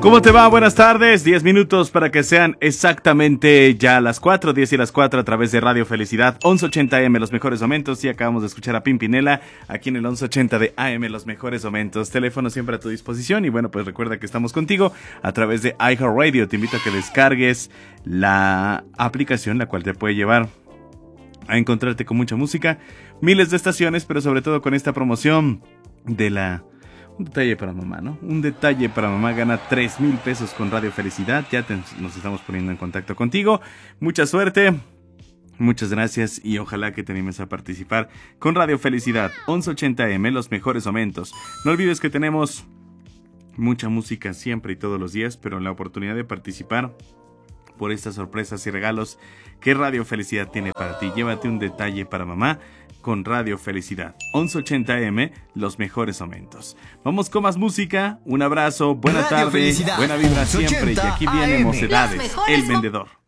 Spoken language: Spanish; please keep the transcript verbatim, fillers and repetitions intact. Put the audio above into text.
¿Cómo te va? Buenas tardes. diez minutos para que sean exactamente ya las cuatro, diez y las cuatro a través de Radio Felicidad, once ochenta A M, los mejores momentos. Y acabamos de escuchar a Pimpinela aquí en el once ochenta de A M, los mejores momentos. Teléfono siempre a tu disposición. Y bueno, pues recuerda que estamos contigo a través de iHeartRadio. Te invito a que descargues la aplicación, la cual te puede llevar a encontrarte con mucha música, miles de estaciones, pero sobre todo con esta promoción de la... Un detalle para mamá, ¿no? Un detalle para mamá. Gana tres mil pesos con Radio Felicidad. Ya te, nos estamos poniendo en contacto contigo. Mucha suerte. Muchas gracias y ojalá que te animes a participar con Radio Felicidad. once ochenta A M, los mejores momentos. No olvides que tenemos mucha música siempre y todos los días, pero la oportunidad de participar por estas sorpresas y regalos que Radio Felicidad tiene para ti. Llévate un detalle para mamá con Radio Felicidad. once ochenta A M, los mejores momentos. Vamos con más música. Un abrazo, buena Radio tarde, Felicidad, buena vibra siempre. Y aquí viene A M. Mocedades, el vendedor.